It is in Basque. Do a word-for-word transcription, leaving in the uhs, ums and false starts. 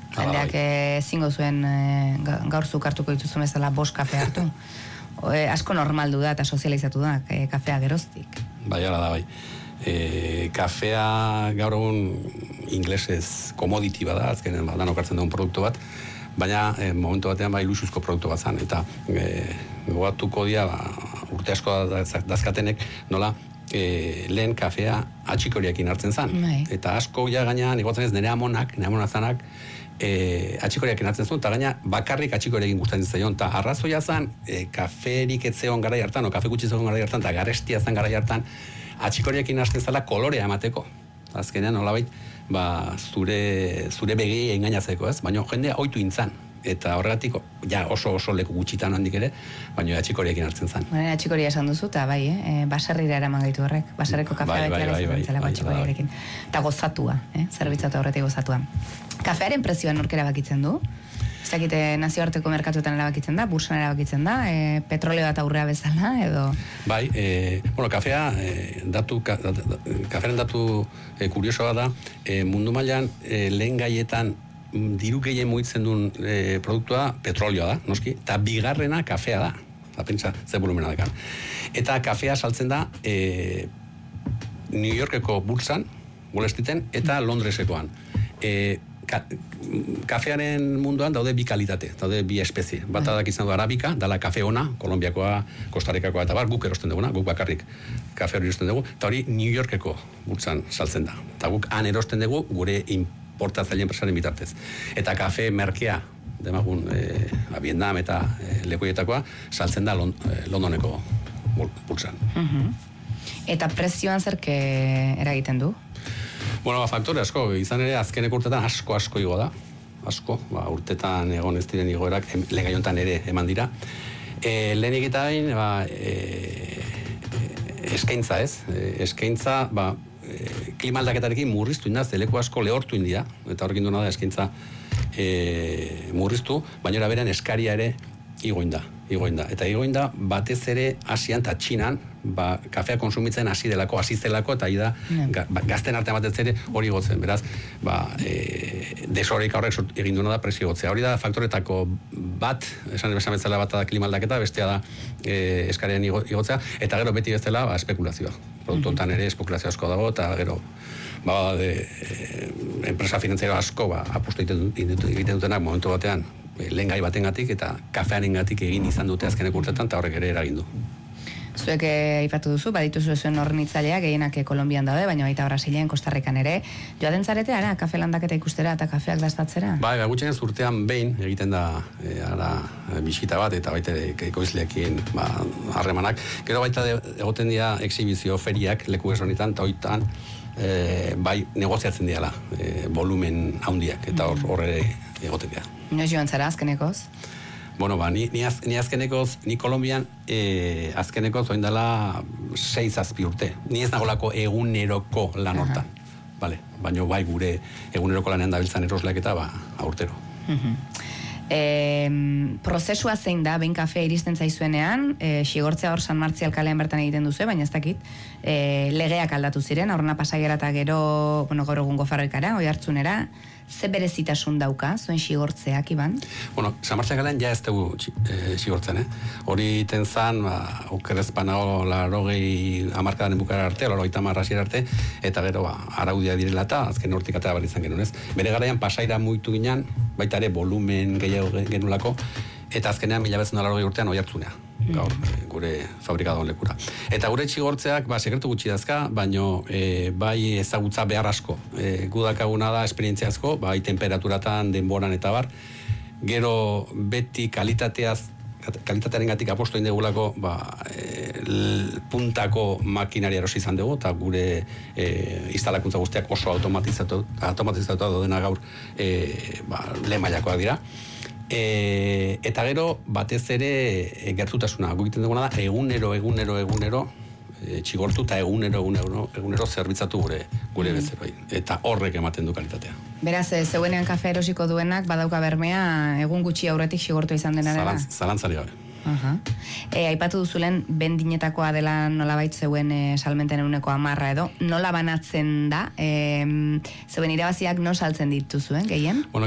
Jendeak ezingo zuen gaur zuk hartuko dituzu bezala bost kafe hartu. E, asko normaldu da eta sozializatu da e, kafea geroztik. Bai, ala da, bai. E, kafea gaur egun inglesez commodity bada, azkenen badan okartzen dugun produktu bat, baina e, momentu batean bai ilusuzko produktu bat zan, eta e, gogatuko dia ba, urte asko dazkatenek nola e, lehen kafea atxikoriakin hartzen zan. Bai. Eta asko ja gainean egotzen ez nire amonak, nire amonak zanak, E, atxikoriakin hartzen zuen, eta gaina bakarrik atxikoriakin gustatzen zaion, eta arrazoia zen e, kaferik etzeon garai hartan, o kafe gutxi zegoen garai hartan, eta garestia zen garai hartan, atxikoriakin hartzen zela kolorea emateko. Azkenean, nolabait, ba, zure, zure begi engainatzeko, ez? Baina jendea ohitu intzan. Eta horregatik, ja oso oso leku gutxitan handik ere, baina atxikoriakin hartzen zen. Baina atxikoria esan duzu, eta bai, eh? Baserrira eraman gaitu horrek. Baserreko kafea bai, betela bai, bai, izan bai, atxikoriarekin. Eta gozatua, eh? Zerbitzatu horretik gozatua. Kafearen prezioa nork erabakitzen du? Ez dakite nazioarteko merkatuetan erabakitzen da, bursan erabakitzen da, e, petroleo eta aurrea bezala, edo... Bai, e, bueno, kafea, e, datu, ka, da, da, kafearen datu e, kuriosoa da, e, mundu mailan e, lehen gaietan diru gehien mugitzen duen e, produktua petrolioa da, noski, eta bigarrena kafea da, eta pentsa ze volumena dakan. Eta kafea saltzen da e, New Yorkeko bursan, Wall Streeten, eta Londresekoan. E, ka, kafearen munduan daude bi kalitate, daude bi espezie. Bata dak izan du arabika, dala kafe ona, Kolombiakoa, Kostarikakoa eta bar, guk erosten duguna, guk bakarrik kafe hori erosten dugu, eta hori New Yorkeko bursan saltzen da. Eta guk han erosten dugu gure importatzaileen enpresaren bitartez. Eta kafe merkea, demagun e, Vietnam eta e, lekuietakoa, saltzen da Lon, e, Londoneko bursan. Uh-huh. Eta prezioan zerke eragiten du? Bueno, ba, faktore asko, izan ere azkeneko urtetan asko asko igo da, asko, ba, urtetan egon ez diren igoerak, legaiontan ere eman dira. E, Lehenik eta bain, ba, e, eskaintza ez, e, eskaintza, ba, e, klima aldaketarekin murriztu indaz, leku asko lehortu india, eta horrekin duena da eskaintza e, murriztu, baina berean eskaria ere igoinda, igoinda. Eta igoinda batez ere Asian eta Txinan, ba, kafea konsumitzen hasi delako, hasi zelako, eta da, ga, ba, gazten artean batez ere hori igotzen. Beraz, ba, e, desoreika horrek egin duena da presio igotzea. Hori da faktoretako bat, esan esan bezala bat da klima aldaketa, bestea da e, eskarian igotzea, eta gero beti bezala ba, espekulazioa. Produktotan ere espekulazio asko dago, eta gero ba, de, e, enpresa finanziero asko ba, apustu egiten dutenak momentu batean lehen gai batengatik eta kafearengatik egin izan dute azkeneko urtetan, eta horrek ere eragin du. Zuek aipatu duzu, badituzu zuen hornitzaileak gehienak Kolonbian daude, baina baita Brasilean, Kostarrikan ere. Joaten zarete, ara, kafe landaketa ikustera eta kafeak dastatzera? Bai, gutxien urtean behin egiten da e, ara, bisita bat, eta baita ekoizleekin ba, harremanak. Gero baita de, egoten dira exhibizio feriak leku ezonitan, eta hoitan e, bai negoziatzen diala e, volumen handiak, eta hor, hor ere egoten dira. Inoz joan zara azkenekoz? Bueno, ba, ni, ni, az, ni azkenekoz, ni Kolombian e, azkenekoz oin dela sei zazpi urte. Ni ez nagolako eguneroko lan hortan. Vale, baina bai gure eguneroko lanean dabiltzan erosleak eta ba, aurtero. Uh-huh. E, prozesua zein da, behin kafea iristen zaizuenean, e, xigortzea hor San Martzial kalean bertan egiten duzu, baina ez dakit, e, legeak aldatu ziren, aurrena pasaiera eta gero, bueno, gaur egungo Farroikara, Oiartzunera, ze berezitasun dauka, zuen xigortzeak, Iban? Bueno, San Martzial kalean ja ez dugu e, xigortzen, eh? Hori iten zan, ba, okerrezpanago larogei amarkadan bukara arte, larogei tamarrasiera arte, eta gero, ba, araudia direla eta azken hortik atera bat izan genuen, ez? Bere garaian pasaira muitu ginen, baita ere volumen gehiago genulako, eta azkenean mila betzen larogei urtean Oiartzunea, gaur, gure fabrikadon lekura. Eta gure txigortzeak, ba, sekretu gutxi dazka, baino e, bai ezagutza behar asko. E, gudakaguna da esperientzia asko, bai temperaturatan, denboran eta bar. Gero beti kalitateaz, kalitatearen gatik aposto indegulako, ba, e, puntako makinaria erosi izan dugu, eta gure e, instalakuntza guztiak oso automatizatu, automatizatu daudena gaur e, ba, lehen mailakoak dira. E, eta gero batez ere e, gertutasuna gukiten duguna da egunero, egunero, egunero e, txigortu eta egunero, egunero, egunero zerbitzatu gure, gure mm. bezeroi. Eta horrek ematen du kalitatea. Beraz, zeuenean kafe erosiko duenak badauka bermea egun gutxi aurretik xigortu izan denara? Zalantz, zalantzari gabe. Uh-huh. E, aipatu duzulen bendinetakoa dela nolabait zeuen e, salmenten eguneko amarra edo, nola banatzen da? E, zeuen irabaziak no saltzen dituzuen, gehien? Bueno,